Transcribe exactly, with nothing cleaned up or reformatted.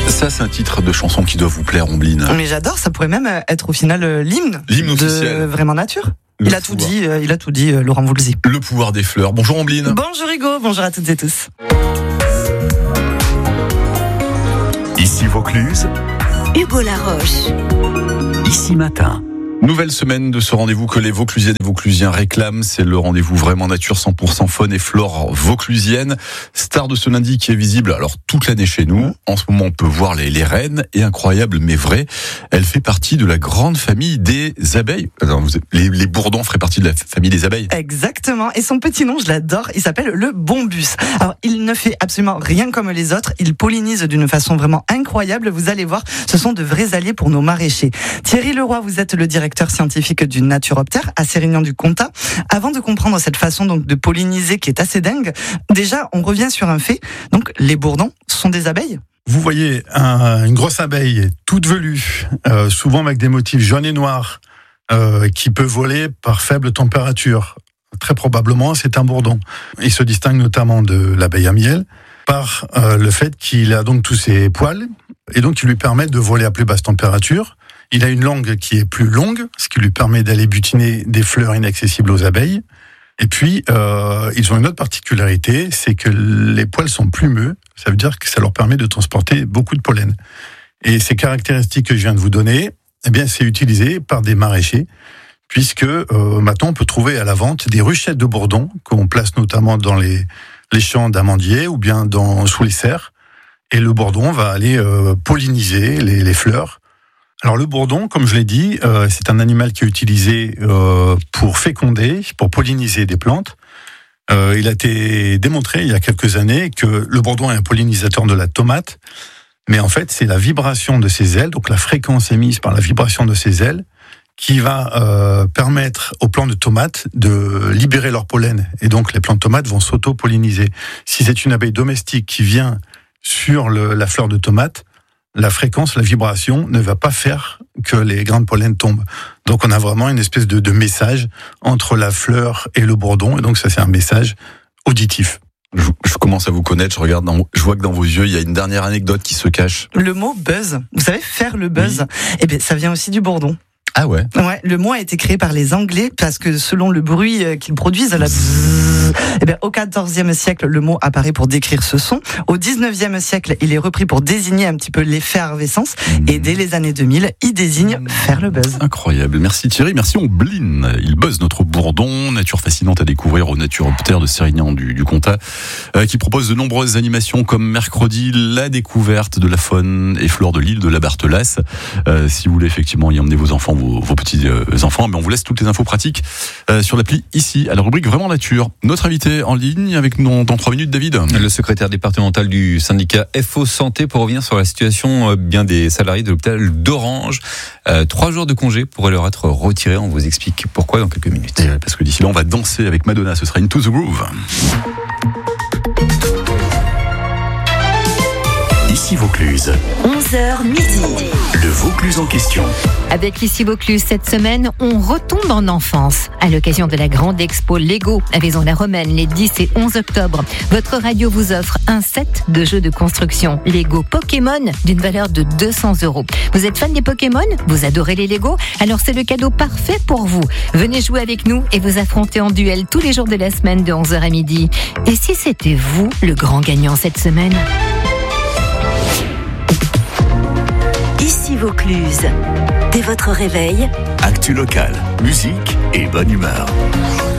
Ça, c'est un titre de chanson qui doit vous plaire, Ombline. Mais j'adore, ça pourrait même être au final euh, l'hymne, L'hymne de officiel. Vraiment Nature. Le Il a tout pouvoir. dit, euh, il a tout dit, euh, Laurent Voulzy. Le pouvoir des fleurs. Bonjour Ombline. Bonjour Hugo, bonjour à toutes et tous. Ici Vaucluse, Hugo Laroche. ici Matin. Nouvelle semaine de ce rendez-vous que les Vauclusiennes et Vauclusiens réclament. C'est le rendez-vous vraiment nature cent pour cent faune et flore vauclusienne. Star de ce lundi qui est visible alors toute l'année chez nous. En ce moment, on peut voir les, les rennes. Et incroyable mais vrai, elle fait partie de la grande famille des abeilles. Alors, vous, les, les bourdons feraient partie de la famille des abeilles. Exactement. Et son petit nom, je l'adore, il s'appelle le bombus. Alors, il ne fait absolument rien comme les autres. Il pollinise d'une façon vraiment incroyable. Vous allez voir, ce sont de vrais alliés pour nos maraîchers. Thierry Leroy, vous êtes le directeur scientifique du Naturoptère à Sérignan-du-Comtat. Avant de comprendre cette façon donc de polliniser qui est assez dingue, déjà, on revient sur un fait. Donc, les bourdons sont des abeilles. Vous voyez un, une grosse abeille toute velue, euh, souvent avec des motifs jaunes et noirs, euh, qui peut voler par faible température. Très probablement, c'est un bourdon. Il se distingue notamment de l'abeille à miel par euh, le fait qu'il a donc tous ses poils et donc qui lui permettent de voler à plus basse température. Il a une langue qui est plus longue, ce qui lui permet d'aller butiner des fleurs inaccessibles aux abeilles. Et puis, euh, ils ont une autre particularité, c'est que les poils sont plumeux. Ça veut dire que ça leur permet de transporter beaucoup de pollen. Et ces caractéristiques que je viens de vous donner, eh bien, c'est utilisé par des maraîchers, puisque euh, maintenant, on peut trouver à la vente des ruchettes de bourdons qu'on place notamment dans les, les champs d'amandiers ou bien dans, sous les serres. Et le bourdon va aller euh, polliniser les, les fleurs. Alors le bourdon, comme je l'ai dit, euh, c'est un animal qui est utilisé euh, pour féconder, pour polliniser des plantes. Euh, il a été démontré il y a quelques années que le bourdon est un pollinisateur de la tomate, mais en fait c'est la vibration de ses ailes, donc la fréquence émise par la vibration de ses ailes, qui va euh, permettre aux plants de tomates de libérer leur pollen. Et donc les plants de tomates vont s'auto-polliniser. Si c'est une abeille domestique qui vient sur le, la fleur de tomate, la fréquence, la vibration ne va pas faire que les grains de pollen tombent. Donc on a vraiment une espèce de, de message entre la fleur et le bourdon, et donc ça c'est un message auditif. Je, je commence à vous connaître, je regarde, dans, je vois que dans vos yeux, il y a une dernière anecdote qui se cache. Le mot buzz, vous savez, faire le buzz, oui. Eh bien, ça vient aussi du bourdon. Ah ouais. Ouais, le mot a été créé par les Anglais parce que selon le bruit qu'ils produisent, la bzzz, eh bien, au quatorzième siècle, le mot apparaît pour décrire ce son. Au dix-neuvième siècle, il est repris pour désigner un petit peu l'effervescence. Mmh. Et dès les années deux mille, il désigne mmh. faire le buzz. Incroyable. Merci Thierry, merci Ombline. Il buzz notre bourdon, nature fascinante à découvrir au Naturoptère de Sérignan du, du Comtat, euh, qui propose de nombreuses animations comme mercredi, la découverte de la faune et flore de l'île de la Barthelasse. Euh, si vous voulez effectivement y emmener vos enfants, vos vos petits euh, enfants, mais on vous laisse toutes les infos pratiques euh, sur l'appli ici, à la rubrique Vraiment Nature. Notre invité en ligne avec nous dans trois minutes, David. Le secrétaire départemental du syndicat F O Santé pour revenir sur la situation euh, bien des salariés de l'hôpital d'Orange. Euh, trois jours de congé pourraient leur être retirés. On vous explique pourquoi dans quelques minutes. Et parce que d'ici là, on va danser avec Madonna. Ce sera Into the Groove. Ici Vaucluse. onze heures midi. Le Vaucluse en question. Avec Ici Vaucluse, cette semaine, on retombe en enfance. À l'occasion de la grande expo Lego à Vaison-la-Romaine, les dix et onze octobre, votre radio vous offre un set de jeux de construction Lego Pokémon d'une valeur de deux cents euros. Vous êtes fan des Pokémon? Vous adorez les Lego? Alors c'est le cadeau parfait pour vous. Venez jouer avec nous et vous affronter en duel tous les jours de la semaine de onze heures à midi. Et si c'était vous, le grand gagnant cette semaine? Ici Vaucluse. Dès votre réveil, Actu locale, musique et bonne humeur.